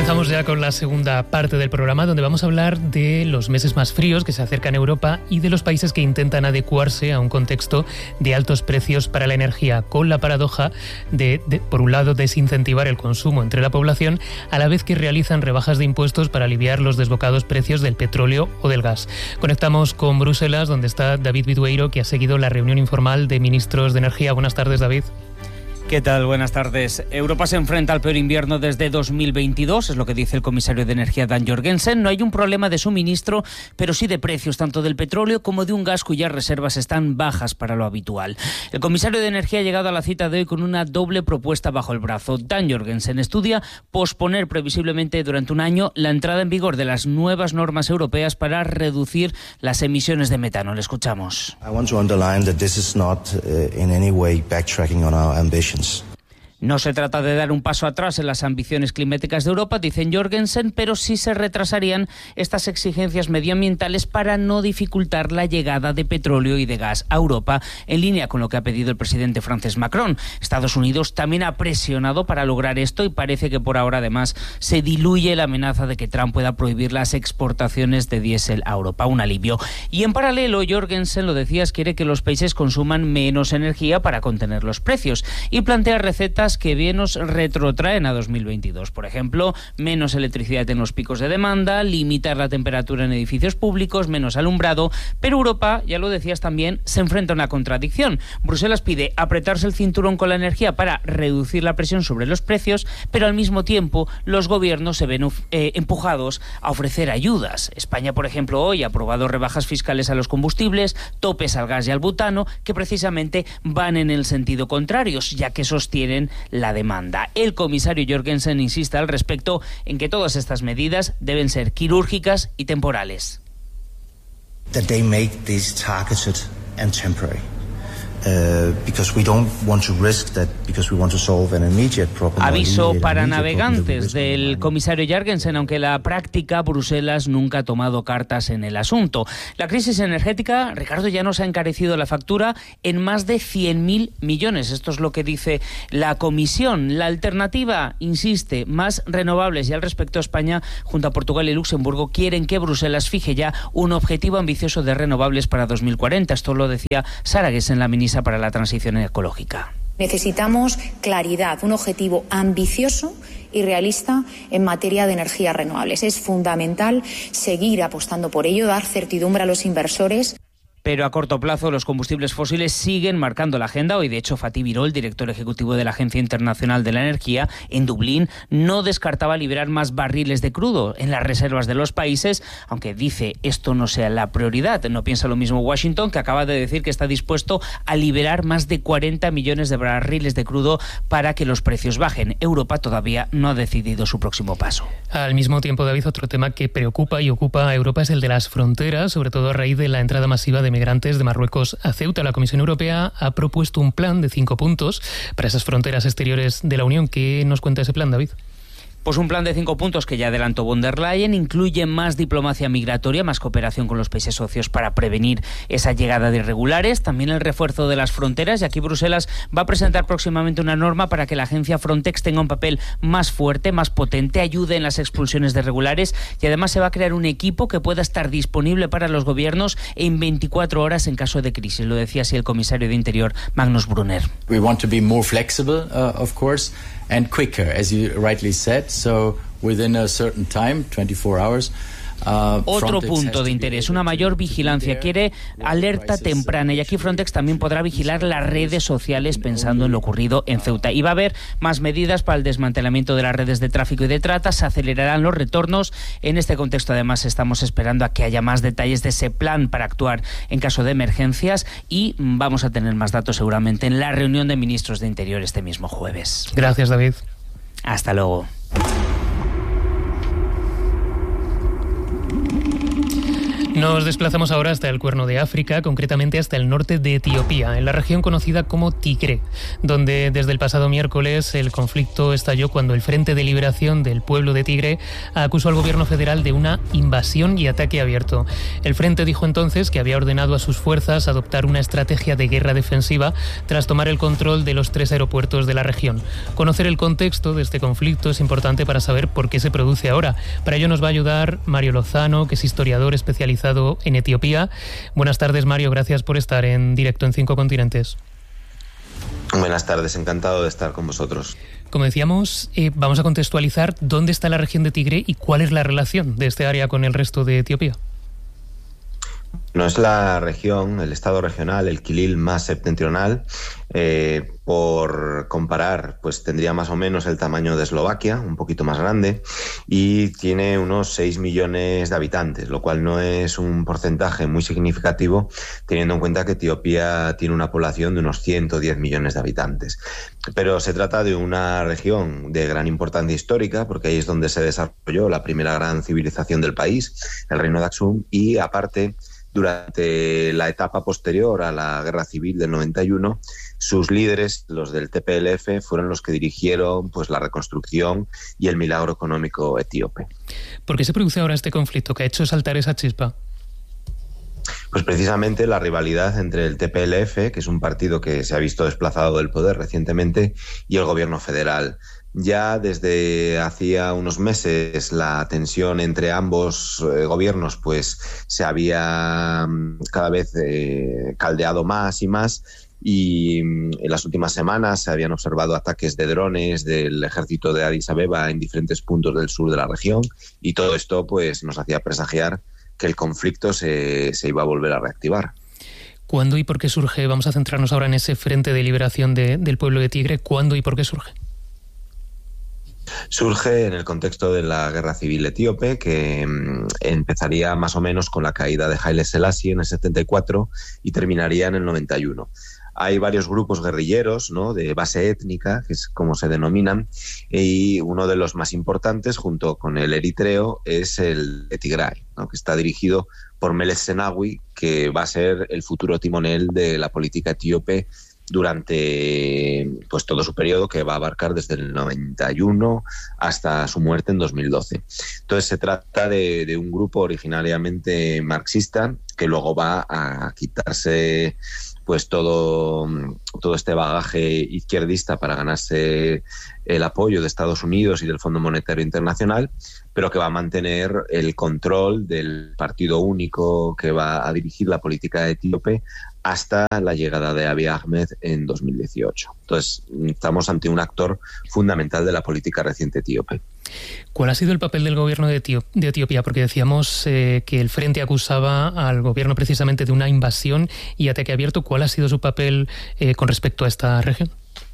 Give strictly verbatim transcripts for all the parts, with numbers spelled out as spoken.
Comenzamos ya con la segunda parte del programa, donde vamos a hablar de los meses más fríos que se acercan a Europa y de los países que intentan adecuarse a un contexto de altos precios para la energía, con la paradoja de, de, por un lado, desincentivar el consumo entre la población, a la vez que realizan rebajas de impuestos para aliviar los desbocados precios del petróleo o del gas. Conectamos con Bruselas, donde está David Bidueiro, que ha seguido la reunión informal de ministros de energía. Buenas tardes, David. ¿Qué tal? Buenas tardes. Europa se enfrenta al peor invierno desde dos mil veintidós, es lo que dice el comisario de Energía Dan Jorgensen. No hay un problema de suministro, pero sí de precios, tanto del petróleo como de un gas cuyas reservas están bajas para lo habitual. El comisario de Energía ha llegado a la cita de hoy con una doble propuesta bajo el brazo. Dan Jorgensen estudia posponer previsiblemente durante un año la entrada en vigor de las nuevas normas europeas para reducir las emisiones de metano. Le escuchamos. I want to underline that this is not uh, in any way backtracking on our ambitions. No se trata de dar un paso atrás en las ambiciones climáticas de Europa, dicen Jorgensen, pero sí se retrasarían estas exigencias medioambientales para no dificultar la llegada de petróleo y de gas a Europa, en línea con lo que ha pedido el presidente francés Macron. Estados Unidos también ha presionado para lograr esto y parece que por ahora además se diluye la amenaza de que Trump pueda prohibir las exportaciones de diésel a Europa. Un alivio. Y en paralelo, Jorgensen, lo decías, quiere que los países consuman menos energía para contener los precios y plantea recetas que bien nos retrotraen a dos mil veintidós. Por ejemplo, menos electricidad en los picos de demanda, limitar la temperatura en edificios públicos, menos alumbrado, pero Europa, ya lo decías también, se enfrenta a una contradicción. Bruselas pide apretarse el cinturón con la energía para reducir la presión sobre los precios, pero al mismo tiempo los gobiernos se ven eh, empujados a ofrecer ayudas. España, por ejemplo, hoy ha aprobado rebajas fiscales a los combustibles, topes al gas y al butano, que precisamente van en el sentido contrario, ya que sostienen la demanda. El comisario Jorgensen insiste al respecto en que todas estas medidas deben ser quirúrgicas y temporales. That they make these targeted and temporary. Uh, because we don't want to risk that because we want to solve an immediate problem. Aviso para navegantes del comisario Jorgensen, aunque la práctica Bruselas nunca ha tomado cartas en el asunto. La crisis energética, Ricardo, ya nos ha encarecido la factura en más de cien mil millones. Esto es lo que dice la Comisión. La alternativa, insiste, más renovables, y al respecto España, junto a Portugal y Luxemburgo, quieren que Bruselas fije ya un objetivo ambicioso de renovables para dos mil cuarenta. Esto lo decía Sara Gessen, la ministra para la transición ecológica. Necesitamos claridad, un objetivo ambicioso y realista en materia de energías renovables. Es fundamental seguir apostando por ello, dar certidumbre a los inversores. Pero a corto plazo los combustibles fósiles siguen marcando la agenda. Hoy, de hecho, Fatih Birol, director ejecutivo de la Agencia Internacional de la Energía, en Dublín, no descartaba liberar más barriles de crudo en las reservas de los países, aunque dice esto no sea la prioridad. No piensa lo mismo Washington, que acaba de decir que está dispuesto a liberar más de cuarenta millones de barriles de crudo para que los precios bajen. Europa todavía no ha decidido su próximo paso. Al mismo tiempo, David, otro tema que preocupa y ocupa a Europa es el de las fronteras, sobre todo a raíz de la entrada masiva de migrantes de Marruecos a Ceuta. La Comisión Europea ha propuesto un plan de cinco puntos para esas fronteras exteriores de la Unión. ¿Qué nos cuenta ese plan, David? Pues un plan de cinco puntos que ya adelantó von der Leyen, incluye más diplomacia migratoria, más cooperación con los países socios para prevenir esa llegada de irregulares, también el refuerzo de las fronteras, y aquí Bruselas va a presentar próximamente una norma para que la agencia Frontex tenga un papel más fuerte, más potente, ayude en las expulsiones de irregulares, y además se va a crear un equipo que pueda estar disponible para los gobiernos en veinticuatro horas en caso de crisis. Lo decía así el comisario de Interior, Magnus Brunner. We want to be more flexible, uh, of course, and quicker, as you rightly said. So within a certain time, twenty-four hours. Uh, Otro punto de interés, una mayor vigilancia. Quiere alerta temprana, y aquí Frontex también podrá vigilar las redes sociales pensando en lo ocurrido en Ceuta. Y va a haber más medidas para el desmantelamiento de las redes de tráfico y de trata, se acelerarán los retornos. En este contexto, además, estamos esperando a que haya más detalles de ese plan para actuar en caso de emergencias, y vamos a tener más datos seguramente en la reunión de ministros de Interior este mismo jueves. Gracias, David. Hasta luego. Nos desplazamos ahora hasta el Cuerno de África, concretamente hasta el norte de Etiopía, en la región conocida como Tigre, donde desde el pasado miércoles el conflicto estalló cuando el Frente de Liberación del Pueblo de Tigre acusó al gobierno federal de una invasión y ataque abierto. El Frente dijo entonces que había ordenado a sus fuerzas adoptar una estrategia de guerra defensiva tras tomar el control de los tres aeropuertos de la región. Conocer el contexto de este conflicto es importante para saber por qué se produce ahora. Para ello nos va a ayudar Mario Lozano, que es historiador especializado en Etiopía. Buenas tardes, Mario, gracias por estar en directo en Cinco Continentes. Buenas tardes, encantado de estar con vosotros. Como decíamos, eh, vamos a contextualizar dónde está la región de Tigre y cuál es la relación de este área con el resto de Etiopía. No es la región, el estado regional, el Kilil más septentrional. Eh, por comparar, pues tendría más o menos el tamaño de Eslovaquia, un poquito más grande, y tiene unos seis millones de habitantes, lo cual no es un porcentaje muy significativo, teniendo en cuenta que Etiopía tiene una población de unos ciento diez millones de habitantes. Pero se trata de una región de gran importancia histórica, porque ahí es donde se desarrolló la primera gran civilización del país, el reino de Aksum, y aparte, durante la etapa posterior a la Guerra Civil del noventa y uno, sus líderes, los del T P L F, fueron los que dirigieron pues la reconstrucción y el milagro económico etíope. ¿Por qué se produce ahora este conflicto que ha hecho saltar esa chispa? Pues precisamente la rivalidad entre el T P L F, que es un partido que se ha visto desplazado del poder recientemente, y el gobierno federal. Ya desde hacía unos meses la tensión entre ambos eh, gobiernos pues se había cada vez eh, caldeado más y más, y en las últimas semanas se habían observado ataques de drones del ejército de Addis Abeba en diferentes puntos del sur de la región, y todo esto pues nos hacía presagiar que el conflicto se, se iba a volver a reactivar. ¿Cuándo y por qué surge? Vamos a centrarnos ahora en ese Frente de Liberación de, del Pueblo de Tigre. ¿Cuándo y por qué surge? Surge en el contexto de la Guerra Civil Etíope, que mmm, empezaría más o menos con la caída de Haile Selassie en el setenta y cuatro y terminaría en el noventa y uno. Hay varios grupos guerrilleros, ¿no?, de base étnica, que es como se denominan, y uno de los más importantes, junto con el eritreo, es el de Tigray, ¿no?, que está dirigido por Meles Zenawi, que va a ser el futuro timonel de la política etíope durante pues todo su periodo, que va a abarcar desde el noventa y uno hasta su muerte en dos mil doce. Entonces se trata de, de un grupo originariamente marxista que luego va a quitarse pues todo, todo este bagaje izquierdista para ganarse el apoyo de Estados Unidos y del Fondo Monetario Internacional, pero que va a mantener el control del partido único que va a dirigir la política etíope hasta la llegada de Abiy Ahmed en dos mil dieciocho. Entonces, estamos ante un actor fundamental de la política reciente etíope. ¿Cuál ha sido el papel del gobierno de, Etiop- de Etiopía? Porque decíamos eh, que el Frente acusaba al gobierno precisamente de una invasión y ataque abierto. ¿Cuál ha sido su papel eh, con respecto a esta región?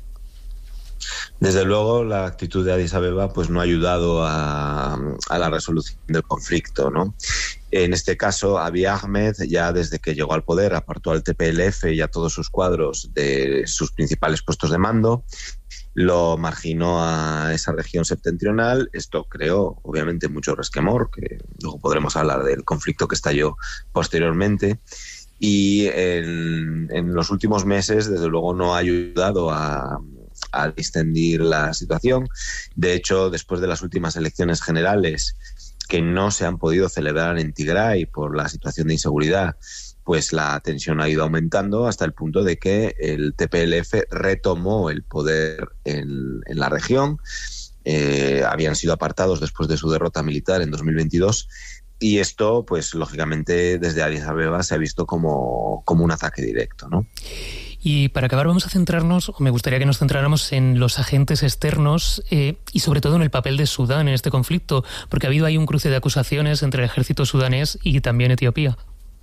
Desde luego, la actitud de Addis Abeba pues no ha ayudado a, a la resolución del conflicto, ¿no? En este caso, Abiy Ahmed, ya desde que llegó al poder, apartó al T P L F y a todos sus cuadros de sus principales puestos de mando, lo marginó a esa región septentrional. Esto creó, obviamente, mucho resquemor, que luego podremos hablar del conflicto que estalló posteriormente. Y en, en los últimos meses, desde luego, no ha ayudado a... a distendir la situación. De hecho, después de las últimas elecciones generales, que no se han podido celebrar en Tigray por la situación de inseguridad, pues la tensión ha ido aumentando hasta el punto de que el T P L F retomó el poder en, en la región. Eh, habían sido apartados después de su derrota militar en dos mil veintidós, y esto, pues lógicamente, desde Addis Abeba se ha visto como, como un ataque directo, ¿no? Y para acabar vamos a centrarnos, o me gustaría que nos centráramos en los agentes externos eh, y sobre todo en el papel de Sudán en este conflicto, porque ha habido ahí un cruce de acusaciones entre el ejército sudanés y también Etiopía.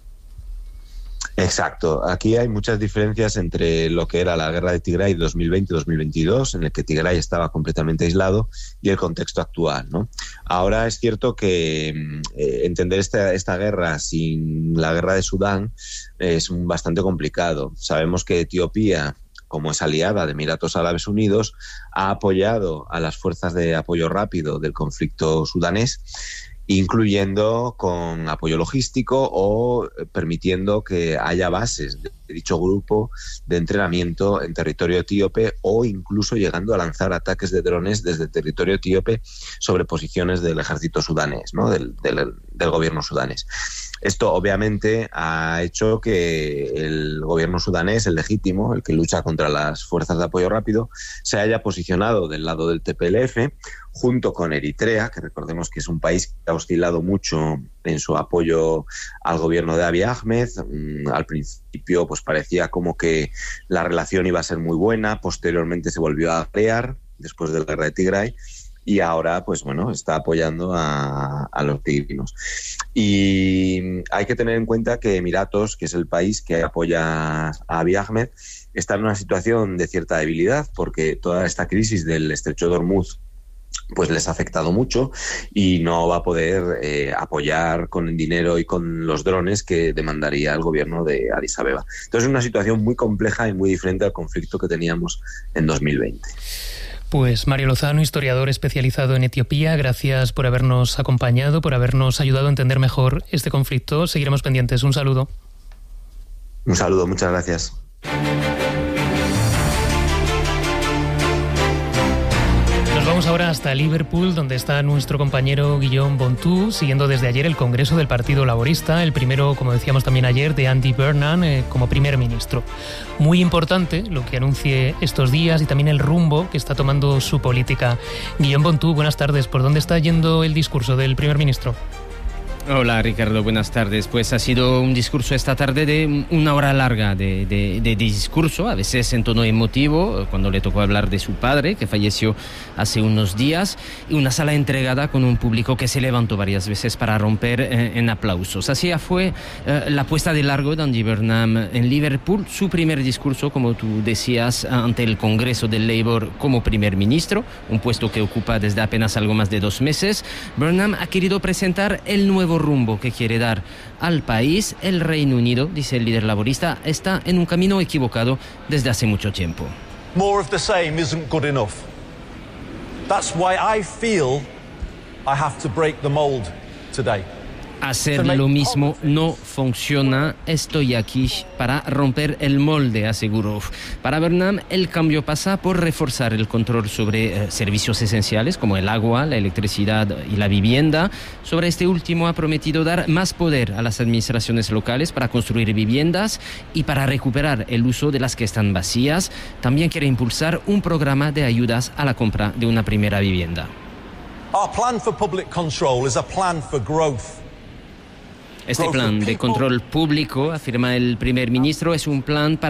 Exacto. Aquí hay muchas diferencias entre lo que era la guerra de Tigray de dos mil veinte dos mil veintidós, en el que Tigray estaba completamente aislado, y el contexto actual, ¿no? Ahora es cierto que eh, entender esta, esta guerra sin la guerra de Sudán es un, bastante complicado. Sabemos que Etiopía, como es aliada de Emiratos Árabes Unidos, ha apoyado a las fuerzas de apoyo rápido del conflicto sudanés, incluyendo con apoyo logístico o permitiendo que haya bases de dicho grupo de entrenamiento en territorio etíope o incluso llegando a lanzar ataques de drones desde el territorio etíope sobre posiciones del ejército sudanés, ¿no? del, del, del gobierno sudanés. Esto obviamente ha hecho que el gobierno sudanés, el legítimo, el que lucha contra las fuerzas de apoyo rápido, se haya posicionado del lado del T P L F junto con Eritrea, que recordemos que es un país que ha oscilado mucho en su apoyo al gobierno de Abiy Ahmed. Al principio pues parecía como que la relación iba a ser muy buena, posteriormente se volvió a pelear después de la guerra de Tigray, y ahora, pues bueno, está apoyando a, a los tigrinos. Y hay que tener en cuenta que Emiratos, que es el país que apoya a Abiy Ahmed, está en una situación de cierta debilidad, porque toda esta crisis del estrecho de Hormuz pues les ha afectado mucho y no va a poder eh, apoyar con el dinero y con los drones que demandaría el gobierno de Addis Abeba. Entonces es una situación muy compleja y muy diferente al conflicto que teníamos en dos mil veinte. Pues Mario Lozano, historiador especializado en Etiopía, gracias por habernos acompañado, por habernos ayudado a entender mejor este conflicto. Seguiremos pendientes. Un saludo. Un saludo, muchas gracias. Nos vamos ahora hasta Liverpool, donde está nuestro compañero Guillaume Bontou, siguiendo desde ayer el Congreso del Partido Laborista, el primero, como decíamos también ayer, de Andy Burnham eh, como primer ministro. Muy importante lo que anuncie estos días y también el rumbo que está tomando su política. Guillaume Bontou, buenas tardes. ¿Por dónde está yendo el discurso del primer ministro? Hola Ricardo, buenas tardes. Pues ha sido un discurso esta tarde de una hora larga de, de, de discurso, a veces en tono emotivo, cuando le tocó hablar de su padre, que falleció hace unos días, y una sala entregada con un público que se levantó varias veces para romper eh, en aplausos. Así fue eh, la puesta de largo de Andy Burnham en Liverpool, su primer discurso, como tú decías, ante el Congreso del Labour como primer ministro, un puesto que ocupa desde apenas algo más de dos meses. Burnham ha querido presentar el nuevo rumbo que quiere dar al país. El Reino Unido, dice el líder laborista, está en un camino equivocado desde hace mucho tiempo. More of the same isn't good enough. That's why I feel I have to break the mold today. Hacer lo mismo no funciona. Estoy aquí para romper el molde, aseguró. Para Burnham, el cambio pasa por reforzar el control sobre eh, servicios esenciales como el agua, la electricidad y la vivienda. Sobre este último ha prometido dar más poder a las administraciones locales para construir viviendas y para recuperar el uso de las que están vacías. También quiere impulsar un programa de ayudas a la compra de una primera vivienda. Our plan for public control is a plan for growth. Este plan de control público, afirma el primer ministro, es un plan para